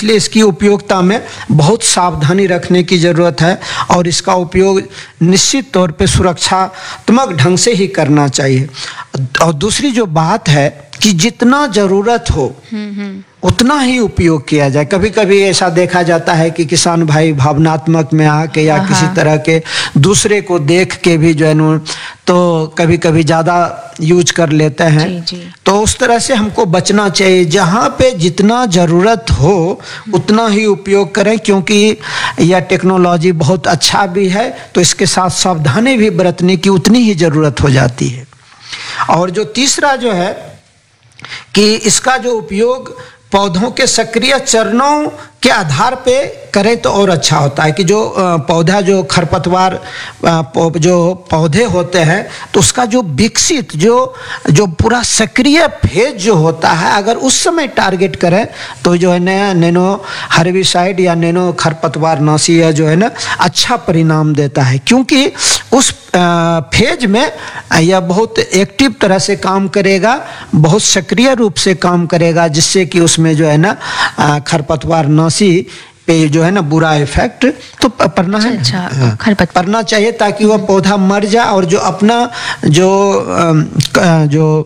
इसलिए इसकी उपयोगिता में बहुत सावधानी रखने की ज़रूरत है और इसका उपयोग निश्चित तौर पे सुरक्षात्मक ढंग से ही करना चाहिए। और दूसरी जो बात है कि जितना ज़रूरत हो उतना ही उपयोग किया जाए। कभी कभी ऐसा देखा जाता है कि किसान भाई भावनात्मक में आके या किसी तरह के दूसरे को देख के भी जो है तो कभी कभी ज़्यादा यूज कर लेते हैं। जी। तो उस तरह से हमको बचना चाहिए। जहाँ पे जितना ज़रूरत हो उतना ही उपयोग करें, क्योंकि यह टेक्नोलॉजी बहुत अच्छा भी है, तो इसके साथ सावधानी भी बरतने की उतनी ही ज़रूरत हो जाती है। और जो तीसरा जो है कि इसका जो उपयोग पौधों के सक्रिय चरणों के आधार पे करें तो और अच्छा होता है। कि जो पौधा जो खरपतवार जो पौधे होते हैं तो उसका जो विकसित जो पूरा सक्रिय फेज जो होता है, अगर उस समय टारगेट करें तो जो है नया नैनो हर्बिसाइड या नैनो खरपतवार नाशी जो है ना अच्छा परिणाम देता है, क्योंकि उस फेज में यह बहुत एक्टिव तरह से काम करेगा, बहुत सक्रिय रूप से काम करेगा, जिससे कि उसमें जो है ना खरपतवार नाशी पे जो है ना बुरा इफेक्ट तो पड़ना है। अच्छा, पड़ना चाहिए ताकि वह पौधा मर जाए और जो अपना जो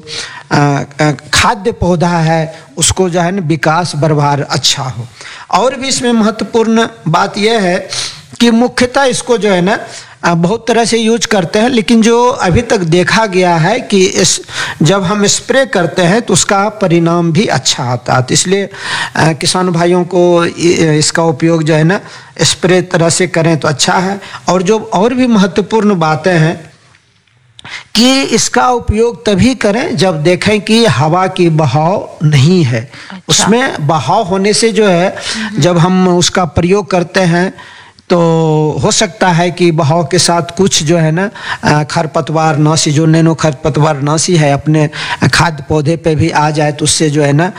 खाद्य पौधा है उसको जो है ना विकास बरबार अच्छा हो। और भी इसमें महत्वपूर्ण बात यह है कि मुख्यतः इसको जो है ना बहुत तरह से यूज करते हैं, लेकिन जो अभी तक देखा गया है कि जब हम स्प्रे करते हैं तो उसका परिणाम भी अच्छा आता है। तो इसलिए किसान भाइयों को इसका उपयोग जो है ना स्प्रे तरह से करें तो अच्छा है। और जो और भी महत्वपूर्ण बातें हैं कि इसका उपयोग तभी करें जब देखें कि हवा की बहाव नहीं है। अच्छा। उसमें बहाव होने से जो है जब हम उसका प्रयोग करते हैं तो हो सकता है कि बहाव के साथ कुछ जो है ना खरपतवार नाशी जो नैनो खरपतवार नाशी है अपने खाद्य पौधे पे भी आ जाए, तो उससे जो है ना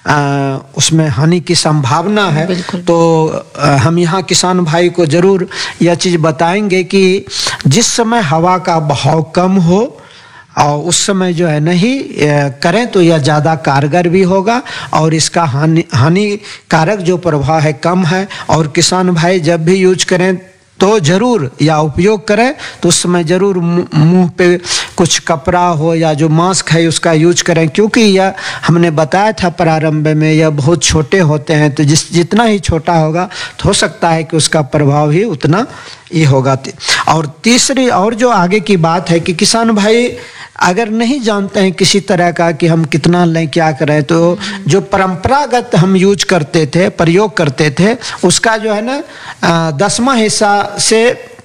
उसमें हानि की संभावना है। तो हम यहाँ किसान भाई को ज़रूर यह चीज़ बताएंगे कि जिस समय हवा का बहाव कम हो और उस समय जो है नहीं करें तो यह ज़्यादा कारगर भी होगा और इसका हानिकारक जो प्रभाव है कम है। और किसान भाई जब भी यूज करें तो ज़रूर या उपयोग करें तो उस समय ज़रूर मुंह पे कुछ कपड़ा हो या जो मास्क है उसका यूज करें, क्योंकि यह हमने बताया था प्रारंभ में यह बहुत छोटे होते हैं। तो जितना ही छोटा होगा तो हो सकता है कि उसका प्रभाव ही उतना ही होगा। और तीसरी और जो आगे की बात है कि किसान भाई अगर नहीं जानते हैं किसी तरह का कि हम कितना लें क्या करें, तो जो परंपरागत हम यूज करते थे प्रयोग करते थे उसका जो है ना 10वां हिस्सा से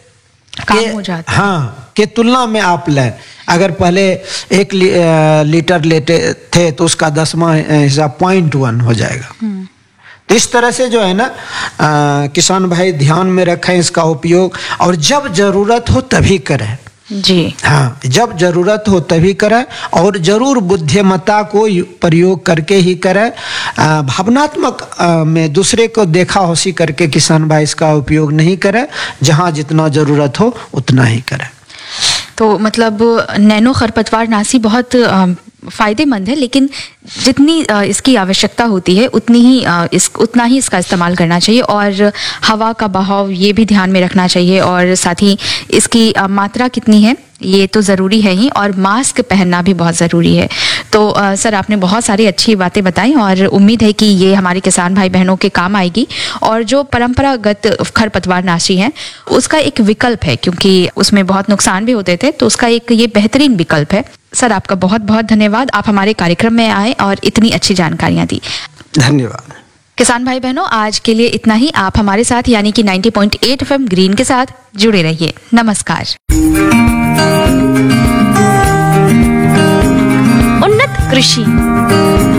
काम हो जाता है। हाँ, के तुलना में आप लें। अगर पहले 1 लीटर लेते थे तो उसका 10वां हिस्सा 0.1 हो जाएगा। तो इस तरह से जो है ना किसान भाई ध्यान में रखें इसका उपयोग, और जब ज़रूरत हो तभी करें। जी हाँ, जब ज़रूरत हो तभी करें और ज़रूर बुद्धिमत्ता को प्रयोग करके ही करें। भावनात्मक में दूसरे को देखा होशी करके किसान भाई इसका उपयोग नहीं करें। जहाँ जितना ज़रूरत हो उतना ही करें। तो मतलब नैनो खरपतवार नाशी बहुत फ़ायदेमंद है, लेकिन जितनी इसकी आवश्यकता होती है उतना ही इसका इस्तेमाल करना चाहिए। और हवा का बहाव ये भी ध्यान में रखना चाहिए, और साथ ही इसकी मात्रा कितनी है ये तो ज़रूरी है ही, और मास्क पहनना भी बहुत ज़रूरी है। तो सर आपने बहुत सारी अच्छी बातें बताई और उम्मीद है कि ये हमारे किसान भाई बहनों के काम आएगी। और जो परंपरागत खरपतवार नाशी है उसका एक विकल्प है, क्योंकि उसमें बहुत नुकसान भी होते थे, तो उसका एक ये बेहतरीन विकल्प है। सर आपका बहुत बहुत धन्यवाद, आप हमारे कार्यक्रम में आए और इतनी अच्छी जानकारियाँ दी। धन्यवाद। किसान भाई बहनों, आज के लिए इतना ही। आप हमारे साथ यानी कि 90.8 FM ग्रीन के साथ जुड़े रहिए। नमस्कार। उन्नत कृषि